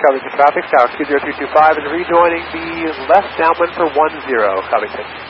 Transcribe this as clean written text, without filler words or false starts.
Covington traffic, Tower 20325 is rejoining the left downwind for 10, Covington.